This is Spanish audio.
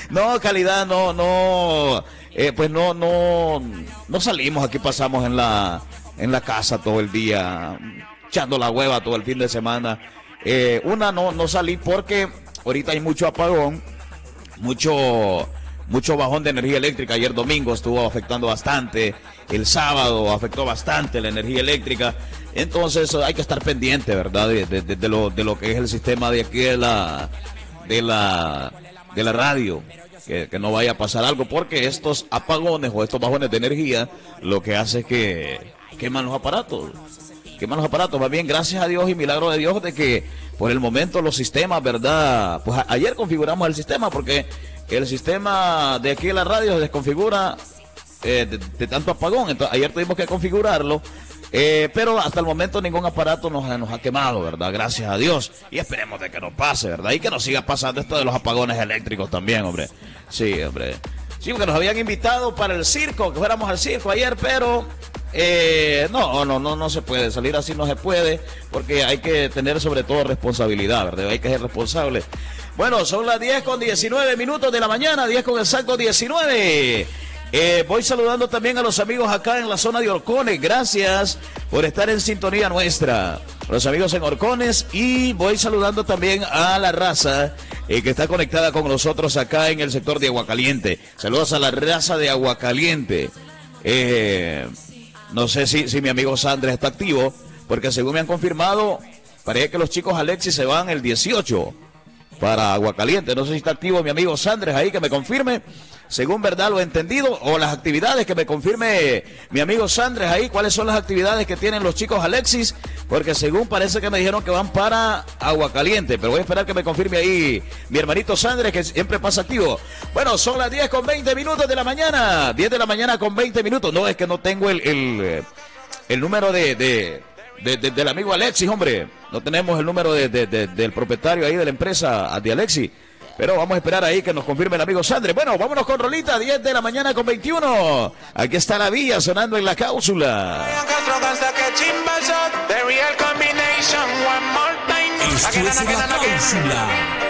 No, calidad, pues no salimos, aquí pasamos en la casa todo el día, echando la hueva todo el fin de semana. No salí porque ahorita hay mucho apagón, mucho bajón de energía eléctrica. Ayer domingo estuvo afectando bastante, el sábado afectó bastante la energía eléctrica. Entonces hay que estar pendiente, ¿verdad? De lo que es el sistema de aquí de la radio, que no vaya a pasar algo, porque estos apagones o estos bajones de energía lo que hace es que queman los aparatos. Más bien, gracias a Dios y milagro de Dios de que por el momento los sistemas, ¿verdad? Pues ayer configuramos el sistema, porque el sistema de aquí de la radio se desconfigura de tanto apagón. Entonces ayer tuvimos que configurarlo, pero hasta el momento ningún aparato nos ha quemado, ¿verdad? Gracias a Dios, y esperemos de que no pase, ¿verdad? Y que no siga pasando esto de los apagones eléctricos también, hombre. Sí, hombre. Sí, porque nos habían invitado para el circo, que fuéramos al circo ayer, pero no se puede, salir así no se puede, porque hay que tener sobre todo responsabilidad, ¿verdad? Hay que ser responsable. Bueno, son las 10:19 de la mañana, 10 con exacto 19. Voy saludando también a los amigos acá en la zona de Orcones. Gracias por estar en sintonía nuestra, los amigos en Orcones, y voy saludando también a la raza que está conectada con nosotros acá en el sector de Aguacaliente. Saludos a la raza de Aguacaliente. No sé si mi amigo Sandres está activo, porque según me han confirmado, parece que los chicos Alexis se van el 18 para Aguacaliente. No sé si está activo mi amigo Sandres ahí, que me confirme, según verdad lo he entendido, o las actividades, que me confirme mi amigo Sandres ahí, cuáles son las actividades que tienen los chicos Alexis, porque según parece que me dijeron que van para Aguacaliente, pero voy a esperar que me confirme ahí mi hermanito Sandres, que siempre pasa activo. Bueno, son las 10:20 de la mañana, 10 de la mañana con 20 minutos. No, es que no tengo el número del amigo Alexis, hombre. No tenemos el número del propietario ahí de la empresa de Alexis. Pero vamos a esperar ahí que nos confirme el amigo Sandre. Bueno, vámonos con rolita, 10 de la mañana con 21. Aquí está la villa sonando en la cápsula. Esto es la cápsula.